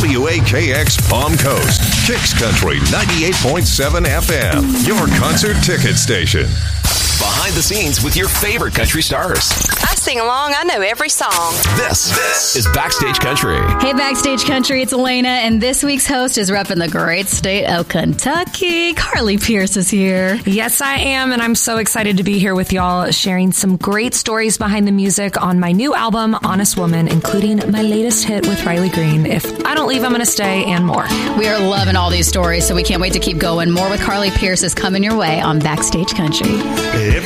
WAKX Palm Coast, Kicks Country 98.7 FM, your concert ticket station. Behind the scenes with your favorite country stars. I sing along. I know every song. This is Backstage Country. Hey, Backstage Country, it's Elena, and this week's host is repping the great state of Kentucky. Carly Pierce is here. Yes, I am, and I'm so excited to be here with y'all, sharing some great stories behind the music on my new album, Honest Woman, including my latest hit with Riley Green, If I Don't Leave, I'm Gonna Stay, and more. We are loving all these stories, so we can't wait to keep going. More with Carly Pierce is coming your way on Backstage Country.